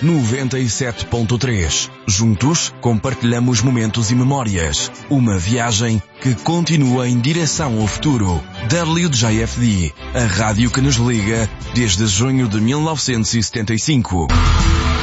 97.3. Juntos, compartilhamos momentos e memórias. Uma viagem que continua em direção ao futuro. WJFD, a rádio que nos liga desde junho de 1975.